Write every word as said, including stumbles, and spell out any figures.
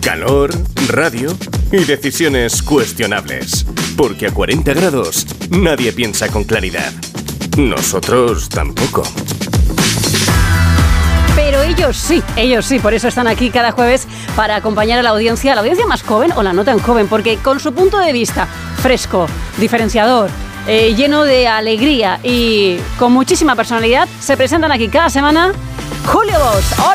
calor, radio y decisiones cuestionables. Porque a cuarenta grados nadie piensa con claridad. Nosotros tampoco. Pero ellos sí, ellos sí, por eso están aquí cada jueves para acompañar a la audiencia, la audiencia más joven o la no tan joven, porque con su punto de vista fresco, diferenciador, eh, lleno de alegría y con muchísima personalidad, se presentan aquí cada semana Julio Bosch.